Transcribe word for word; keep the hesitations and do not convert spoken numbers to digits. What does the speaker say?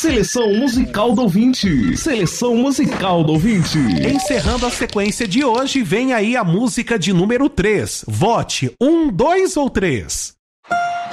Seleção musical do ouvinte. Seleção musical do ouvinte. Encerrando a sequência de hoje, vem aí a música de número três. Vote um, dois ou três.